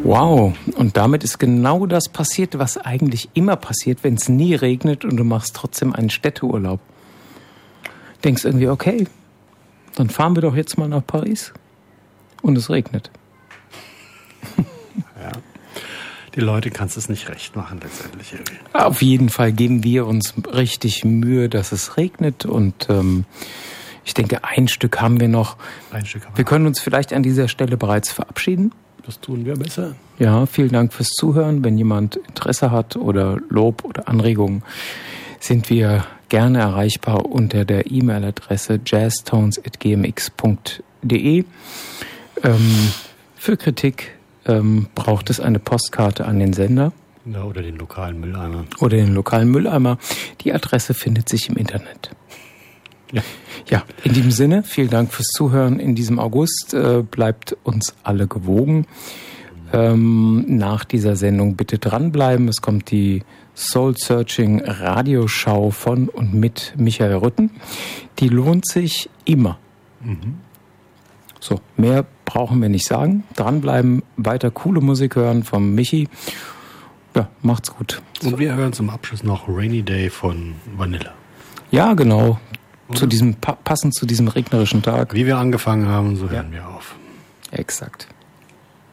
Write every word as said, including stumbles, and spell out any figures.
Wow, und damit ist genau das passiert, was eigentlich immer passiert, wenn es nie regnet und du machst trotzdem einen Städteurlaub. Denkst irgendwie, okay, dann fahren wir doch jetzt mal nach Paris und es regnet. Ja, die Leute kannst es nicht recht machen letztendlich irgendwie. Auf jeden Fall geben wir uns richtig Mühe, dass es regnet und ähm, ich denke, ein Stück haben wir noch. Ein Stück haben wir. Wir können uns vielleicht an dieser Stelle bereits verabschieden. Das tun wir besser. Ja, vielen Dank fürs Zuhören. Wenn jemand Interesse hat oder Lob oder Anregungen, sind wir gerne erreichbar unter der E-Mail-Adresse jazztones at g m x punkt d e. Ähm, für Kritik ähm, braucht es eine Postkarte an den Sender. Ja, oder den lokalen Mülleimer. Oder den lokalen Mülleimer. Die Adresse findet sich im Internet. Ja. Ja, in diesem Sinne, vielen Dank fürs Zuhören in diesem August. Äh, bleibt uns alle gewogen. Ähm, nach dieser Sendung bitte dranbleiben. Es kommt die Soul Searching Radioshow von und mit Michael Rütten. Die lohnt sich immer. Mhm. So, mehr brauchen wir nicht sagen. Dranbleiben, weiter coole Musik hören vom Michi. Ja, macht's gut. Und wir hören zum Abschluss noch Rainy Day von Vanilla. Ja, genau. Oder? Zu diesem, passend zu diesem regnerischen Tag. Wie wir angefangen haben, so hören ja. wir auf. Exakt.